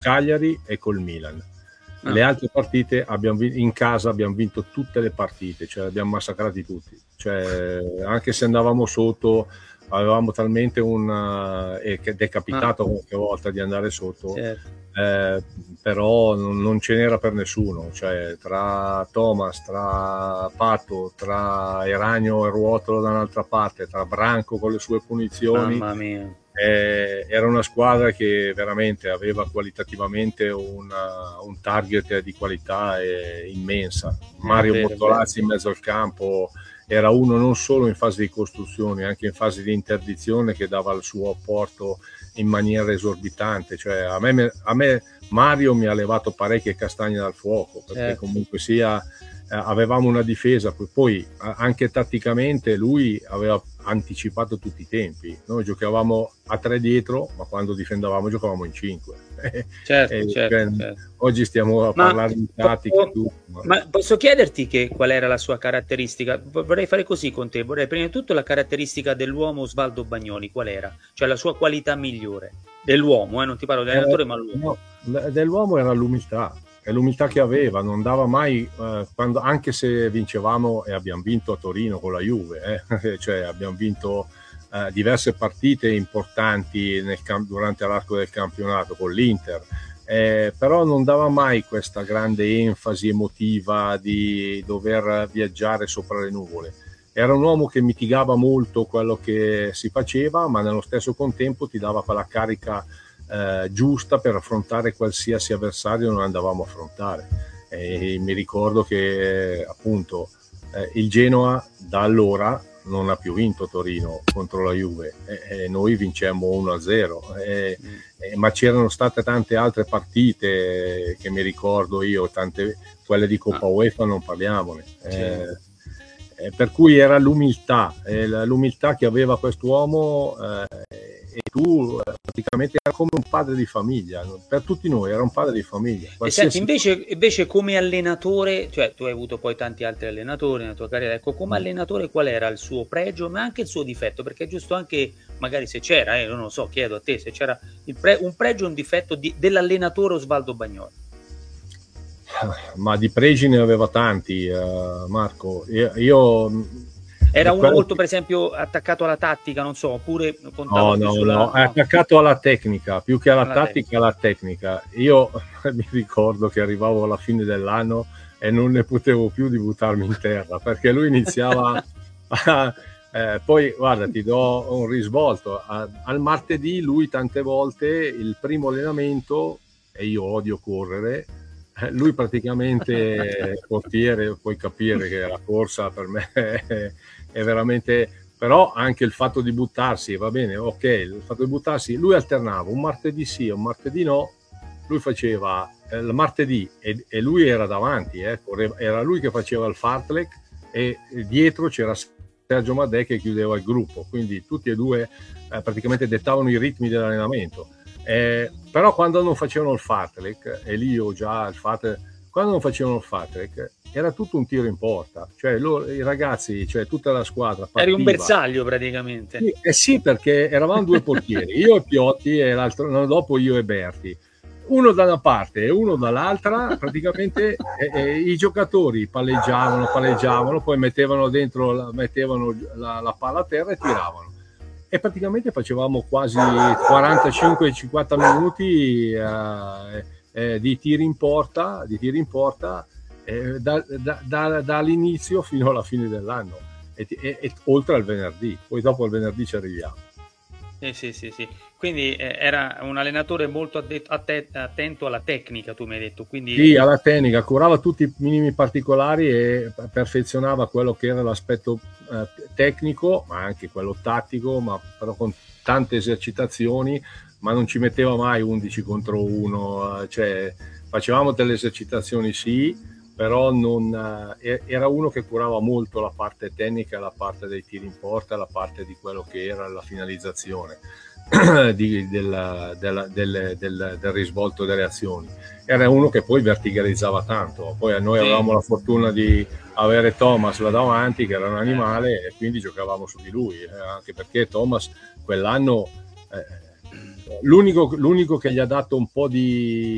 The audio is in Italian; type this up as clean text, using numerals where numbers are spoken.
Cagliari e col Milan. Le altre partite in casa abbiamo vinto tutte le partite, cioè abbiamo massacrati tutti, cioè anche se andavamo sotto avevamo talmente ed è capitato qualche volta di andare sotto, certo. Però non ce n'era per nessuno, cioè tra Thomas, tra Pato, tra Eranio e Ruotolo da un'altra parte, tra Branco con le sue punizioni. Mamma mia. Era una squadra che veramente aveva qualitativamente un target di qualità immensa. Mario Bortolazzi in mezzo al campo era uno non solo in fase di costruzione, anche in fase di interdizione, che dava il suo apporto in maniera esorbitante. Cioè, a me Mario mi ha levato parecchie castagne dal fuoco, perché comunque sia avevamo una difesa, poi anche tatticamente lui aveva anticipato tutti i tempi. Noi giocavamo a 3 dietro, ma quando difendavamo giocavamo in 5. Certo. Oggi stiamo a parlare di tattica. Ma posso chiederti qual era la sua caratteristica? Vorrei fare così con te, vorrei prima di tutto la caratteristica dell'uomo Osvaldo Bagnoli, qual era? Cioè la sua qualità migliore, dell'uomo, non ti parlo dell'allenatore, ma l'uomo. No, dell'uomo era l'umiltà. È l'umiltà che aveva, non dava mai, anche se vincevamo, e abbiamo vinto a Torino con la Juve, cioè abbiamo vinto diverse partite importanti durante l'arco del campionato con l'Inter, però non dava mai questa grande enfasi emotiva di dover viaggiare sopra le nuvole. Era un uomo che mitigava molto quello che si faceva, ma nello stesso contempo ti dava quella carica giusta per affrontare qualsiasi avversario non andavamo a affrontare. Mi ricordo che appunto il Genoa da allora non ha più vinto Torino contro la Juve, noi vincemmo 1-0, ma c'erano state tante altre partite che mi ricordo io, quelle di Coppa UEFA non parliamone. Per cui era l'umiltà che aveva quest'uomo, e tu praticamente era come un padre di famiglia, per tutti noi era un padre di famiglia. E senti, invece come allenatore, cioè tu hai avuto poi tanti altri allenatori nella tua carriera, ecco, come allenatore qual era il suo pregio ma anche il suo difetto? Perché è giusto anche, magari se c'era, non lo so, chiedo a te se c'era un pregio e un difetto dell'allenatore Osvaldo Bagnoli. Ma di pregi ne aveva tanti, Marco. Io era uno molto, per esempio, attaccato alla tattica, non so, oppure no, è attaccato alla tecnica, più che alla tattica, alla tecnica. Io mi ricordo che arrivavo alla fine dell'anno e non ne potevo più di buttarmi in terra, perché lui iniziava poi guarda, ti do un risvolto. Al martedì lui tante volte, il primo allenamento, e io odio correre, lui praticamente portiere, puoi capire che la corsa per me è veramente, però anche il fatto di buttarsi, va bene, ok, il fatto di buttarsi, lui alternava un martedì sì, un martedì no, lui faceva il martedì e lui era davanti, era lui che faceva il fartlek e dietro c'era Sergio Madè che chiudeva il gruppo, quindi tutti e due praticamente dettavano i ritmi dell'allenamento. Però quando non facevano il fartlek, e lì io già il fartlek, quando non facevano il fartlek era tutto un tiro in porta, cioè i ragazzi, cioè tutta la squadra partiva. Eri un bersaglio praticamente. Sì, perché eravamo due portieri, io e Piotti e l'altro dopo io e Berti, uno da una parte e uno dall'altra, praticamente i giocatori palleggiavano, poi mettevano la palla a terra e tiravano. E praticamente facevamo quasi 45-50 minuti di tiri in porta dall'inizio fino alla fine dell'anno e oltre al venerdì, poi dopo il venerdì ci arriviamo. Sì. Quindi era un allenatore molto attento alla tecnica, tu mi hai detto. Quindi... Sì, alla tecnica, curava tutti i minimi particolari e perfezionava quello che era l'aspetto tecnico, ma anche quello tattico, ma però con tante esercitazioni, ma non ci metteva mai 11 contro 1, cioè facevamo delle esercitazioni sì, però era uno che curava molto la parte tecnica, la parte dei tiri in porta, la parte di quello che era la finalizzazione del risvolto delle azioni. Era uno che poi verticalizzava tanto, poi noi avevamo la fortuna di avere Thomas là davanti che era un animale e quindi giocavamo su di lui, anche perché Thomas quell'anno l'unico che gli ha dato un po' di